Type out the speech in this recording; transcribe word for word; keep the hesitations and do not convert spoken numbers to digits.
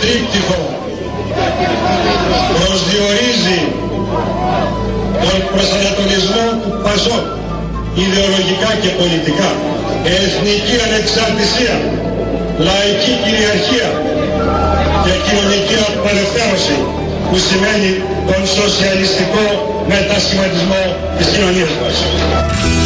τρίπτυχο προσδιορίζει τον προσανατολισμό του ΠΑΣΟΚ ιδεολογικά και πολιτικά. Εθνική ανεξαρτησία, λαϊκή κυριαρχία και κοινωνική απελευθέρωση, που σημαίνει τον σοσιαλιστικό μετασχηματισμό της κοινωνίας μας.